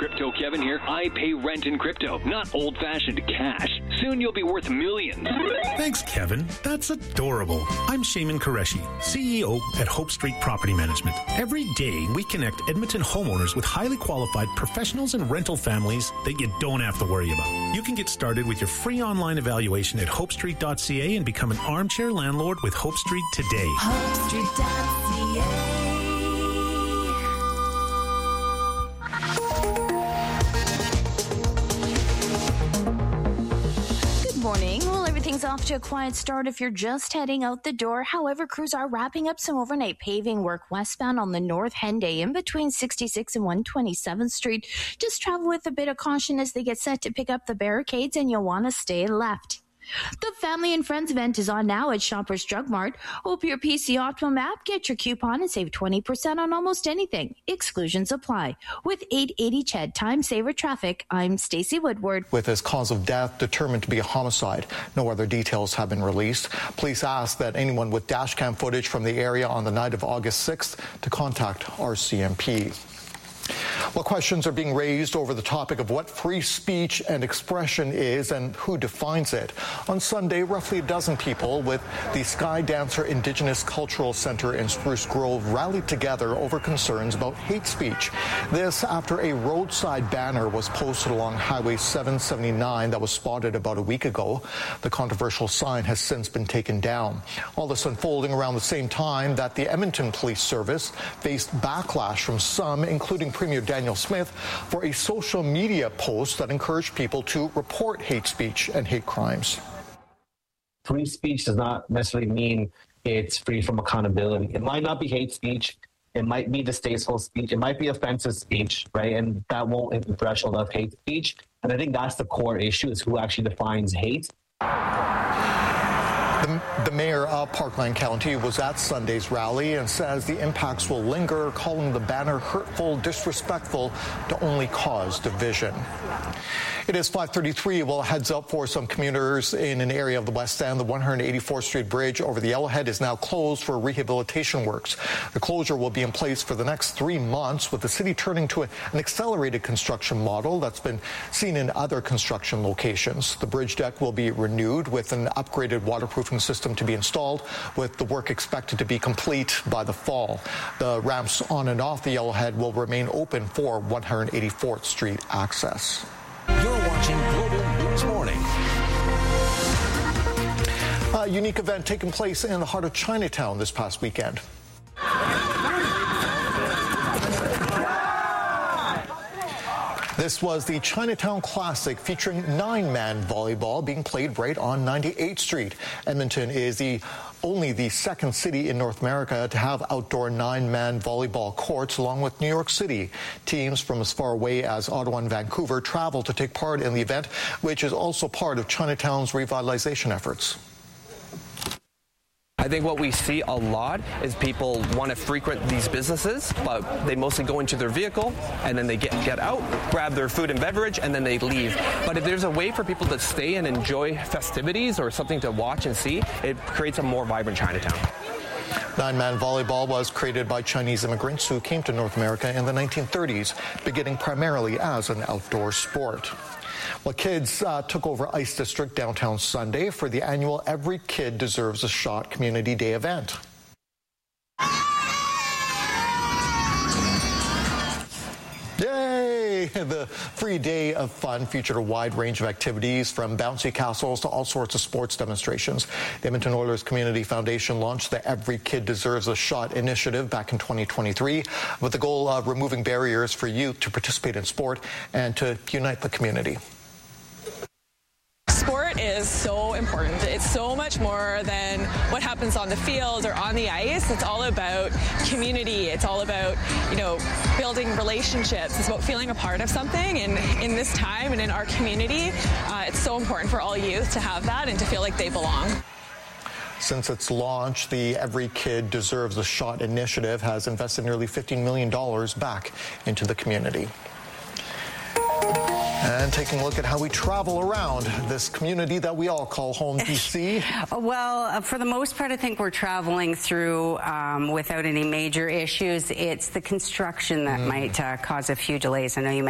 Crypto Kevin here. I pay rent in crypto, not old-fashioned cash. Soon you'll be worth millions. Thanks, Kevin. That's adorable. I'm Shaman Qureshi, CEO at Hope Street Property Management. Every day, we connect Edmonton homeowners with highly qualified professionals and rental families that you don't have to worry about. You can get started with your free online evaluation at hopestreet.ca and become an armchair landlord with Hope Street today. hopestreet.ca. Morning. Well, everything's off to a quiet start if you're just heading out the door. However, crews are wrapping up some overnight paving work westbound on the North Henday in between 66 and 127th Street. Just travel with a bit of caution as they get set to pick up the barricades, and you'll want to stay left. The Family and Friends event is on now at Shoppers Drug Mart. Open your PC Optimum app, get your coupon, and save 20% on almost anything. Exclusions apply. With 880 CHED Time Saver Traffic, I'm Stacey Woodward. With his cause of death determined to be a homicide, no other details have been released. Police ask that anyone with dashcam footage from the area on the night of August 6th to contact RCMP. Well, questions are being raised over the topic of what free speech and expression is and who defines it. On Sunday, roughly a dozen people with the Sky Dancer Indigenous Cultural Center in Spruce Grove rallied together over concerns about hate speech. This after a roadside banner was posted along Highway 779 that was spotted about a week ago. The controversial sign has since been taken down. All this unfolding around the same time that the Edmonton Police Service faced backlash from some, including Premier Daniel Smith, for a social media post that encouraged people to report hate speech and hate crimes. Free speech does not necessarily mean it's free from accountability. It might not be hate speech. It might be distasteful speech. It might be offensive speech, right? And that won't hit the threshold of hate speech. And I think that's the core issue, is who actually defines hate. The mayor of Parkland County was at Sunday's rally and says the impacts will linger, calling the banner hurtful, disrespectful, to only cause division. It is 5:33. Well, heads up for some commuters in an area of the West End. The 184th Street Bridge over the Yellowhead is now closed for rehabilitation works. The closure will be in place for the next 3 months, with the city turning to an accelerated construction model that's been seen in other construction locations. The bridge deck will be renewed with an upgraded waterproofing system to be installed, with the work expected to be complete by the fall. The ramps on and off the Yellowhead will remain open for 184th Street access. You're watching Global News Morning. A unique event taking place in the heart of Chinatown this past weekend. This was the Chinatown Classic, featuring 9-man volleyball being played right on 98th Street. Edmonton is only the second city in North America to have outdoor 9-man volleyball courts, along with New York City. Teams from as far away as Ottawa and Vancouver travel to take part in the event, which is also part of Chinatown's revitalization efforts. I think what we see a lot is people want to frequent these businesses, but they mostly go into their vehicle and then they get out, grab their food and beverage, and then they leave. But if there's a way for people to stay and enjoy festivities or something to watch and see, it creates a more vibrant Chinatown. 9-man volleyball was created by Chinese immigrants who came to North America in the 1930s, beginning primarily as an outdoor sport. Well, kids took over Ice District downtown Sunday for the annual Every Kid Deserves a Shot Community Day event. Yay! The free day of fun featured a wide range of activities, from bouncy castles to all sorts of sports demonstrations. The Edmonton Oilers Community Foundation launched the Every Kid Deserves a Shot initiative back in 2023 with the goal of removing barriers for youth to participate in sport and to unite the community. Sport is so important. It's so much more than what happens on the field or on the ice. It's all about community. It's all about, building relationships. It's about feeling a part of something. And in this time and in our community, it's so important for all youth to have that and to feel like they belong. Since its launch, the Every Kid Deserves a Shot initiative has invested nearly $15 million back into the community. And taking a look at how we travel around this community that we all call home, BC. Well, for the most part, I think we're traveling through without any major issues. It's the construction that might cause a few delays. I know you